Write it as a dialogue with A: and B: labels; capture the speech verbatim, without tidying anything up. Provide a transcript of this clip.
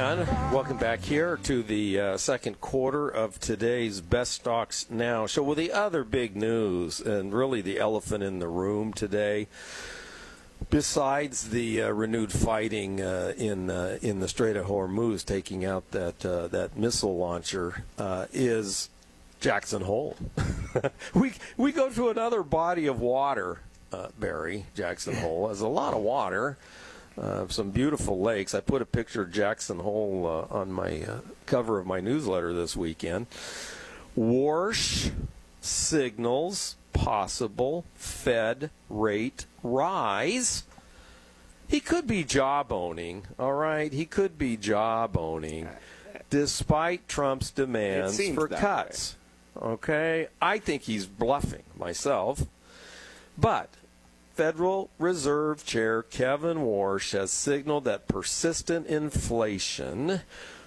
A: And welcome back here to the uh, second quarter of today's Best Stocks Now show. Well, the other big news, and really the elephant in the room today, besides the uh, renewed fighting uh, in uh, in the Strait of Hormuz, taking out that uh, that missile launcher, uh, is Jackson Hole. we we go to another body of water, uh, Barry. Jackson Hole has a lot of water. Uh, some beautiful lakes. I put a picture of Jackson Hole uh, on my uh, cover of my newsletter this weekend. Warsh signals possible Fed rate rise. He could be job-owning, all right? He could be job-owning, despite Trump's demands for cuts. Way. Okay? I think he's bluffing myself. But Federal Reserve Chair Kevin Warsh has signaled that persistent inflation